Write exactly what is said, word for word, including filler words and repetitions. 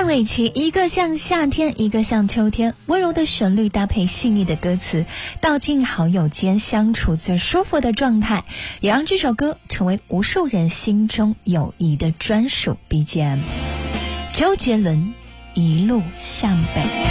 范玮琪，一个像夏天，一个像秋天，温柔的旋律搭配细腻的歌词，道尽好友间相处最舒服的状态，也让这首歌成为无数人心中友谊的专属 B G M。周杰伦，一路向北。